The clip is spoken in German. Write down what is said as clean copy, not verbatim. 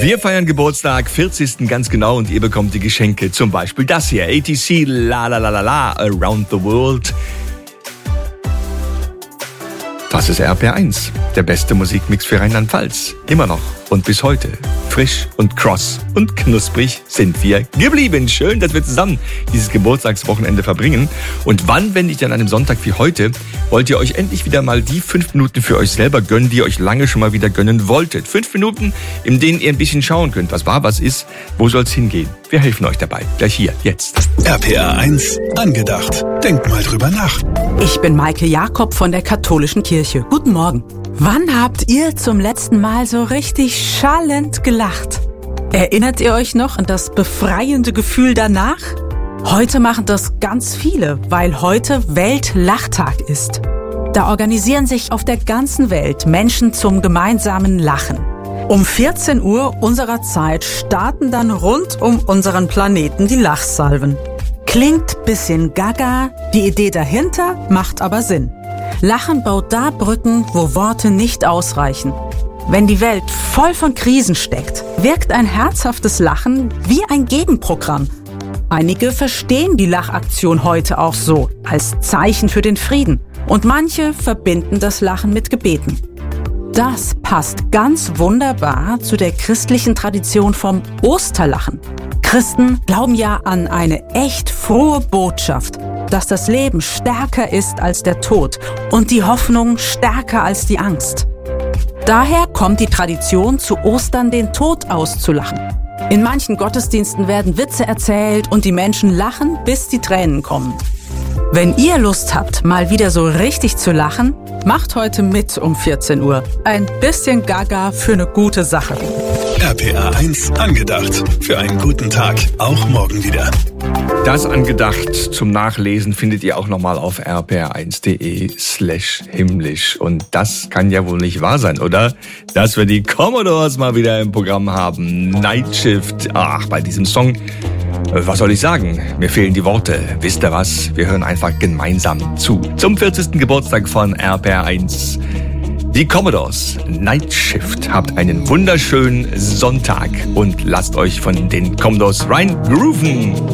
Wir feiern Geburtstag, 40. ganz genau, und ihr bekommt die Geschenke. Zum Beispiel das hier, ATC La La La La La Around the World. Das ist RPR1, der beste Musikmix für Rheinland-Pfalz. Immer noch und bis heute. Frisch und kross und knusprig sind wir geblieben. Schön, dass wir zusammen dieses Geburtstagswochenende verbringen. Und wann, wenn nicht an einem Sonntag wie heute, wollt ihr euch endlich wieder mal die 5 Minuten für euch selber gönnen, die ihr euch lange schon mal wieder gönnen wolltet. 5 Minuten, in denen ihr ein bisschen schauen könnt, was war, was ist, wo soll's hingehen. Wir helfen euch dabei. Gleich hier, jetzt. RPR1 angedacht. Denkt mal drüber nach. Ich bin Maike Jakob von der Katholischen Kirche. Guten Morgen. Wann habt ihr zum letzten Mal so richtig schallend gelacht? Erinnert ihr euch noch an das befreiende Gefühl danach? Heute machen das ganz viele, weil heute Weltlachtag ist. Da organisieren sich auf der ganzen Welt Menschen zum gemeinsamen Lachen. Um 14 Uhr unserer Zeit starten dann rund um unseren Planeten die Lachsalven. Klingt bisschen gaga, die Idee dahinter macht aber Sinn. Lachen baut da Brücken, wo Worte nicht ausreichen. Wenn die Welt voll von Krisen steckt, wirkt ein herzhaftes Lachen wie ein Gegenprogramm. Einige verstehen die Lachaktion heute auch so, als Zeichen für den Frieden. Und manche verbinden das Lachen mit Gebeten. Das passt ganz wunderbar zu der christlichen Tradition vom Osterlachen. Christen glauben ja an eine echt frohe Botschaft, dass das Leben stärker ist als der Tod und die Hoffnung stärker als die Angst. Daher kommt die Tradition, zu Ostern den Tod auszulachen. In manchen Gottesdiensten werden Witze erzählt und die Menschen lachen, bis die Tränen kommen. Wenn ihr Lust habt, mal wieder so richtig zu lachen, macht heute mit um 14 Uhr. Ein bisschen Gaga für eine gute Sache. RPR1 angedacht. Für einen guten Tag. Auch morgen wieder. Das angedacht zum Nachlesen findet ihr auch nochmal auf rpr1.de/himmlisch. Und das kann ja wohl nicht wahr sein, oder? Dass wir die Commodores mal wieder im Programm haben. Night Shift. Ach, bei diesem Song, was soll ich sagen? Mir fehlen die Worte. Wisst ihr was? Wir hören einfach gemeinsam zu. Zum 40. Geburtstag von RPR1. Die Commodores, Night Shift. Habt einen wunderschönen Sonntag und lasst euch von den Commodores rein grooven.